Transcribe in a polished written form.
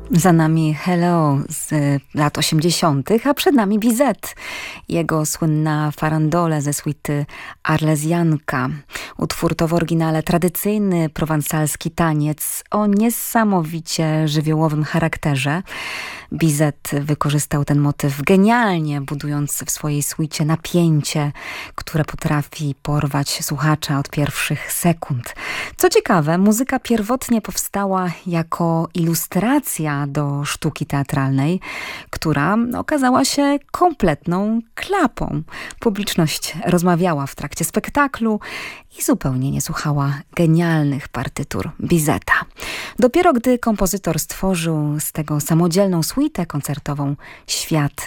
Za nami Hello z lat 80., a przed nami Bizet. Jego słynna farandole ze suity Arlezjanka. Utwór to w oryginale tradycyjny prowansalski taniec o niesamowicie żywiołowym charakterze. Bizet wykorzystał ten motyw genialnie, budując w swojej suicie napięcie, które potrafi porwać słuchacza od pierwszych sekund. Co ciekawe, muzyka pierwotnie powstała jako ilustracja do sztuki teatralnej, która okazała się kompletną klapą. Publiczność rozmawiała w trakcie spektaklu i zupełnie nie słuchała genialnych partytur Bizeta. Dopiero gdy kompozytor stworzył z tego samodzielną suitę koncertową Świat